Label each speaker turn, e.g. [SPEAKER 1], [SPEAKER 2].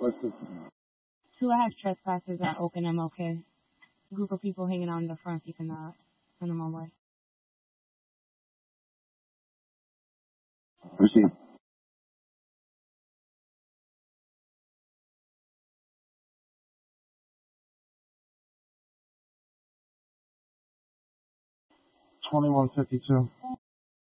[SPEAKER 1] Two and a half trespassers at Oak and MLK. A group of people hanging out in the front, you can send them on way.
[SPEAKER 2] Proceed. $21.52.